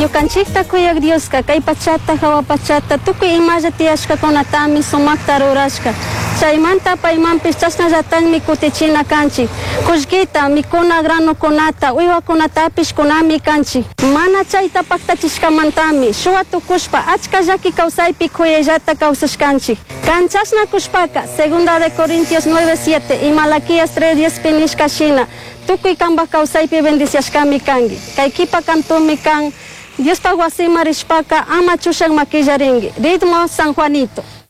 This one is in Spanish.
Ñukanchikta kuyak Dioska kay pachata hawa pachata tukuy imalla tiyashkakunatami sumakta rurashka. Chaymanta paymanpis chasnallatanmi kutichina kanchik. Kullkita, mikuna granukunata, uywakunatapish kunami kanchik. Mana chayta paktachishkamantami, shuwa tukushpa achka llaki kawsaypi kuyayllata kawsashkanchik. Kanchashna kushpaka, segunda de Corintios 9:7 y Malaquías 3:10 nishka shina. Tukuy kambak kawsaypi bendiciashkami kangi. Kaykipa kantumi kan, Diospa wasima rishpaka ama chushan makillaringi. Ritmo San Juanito.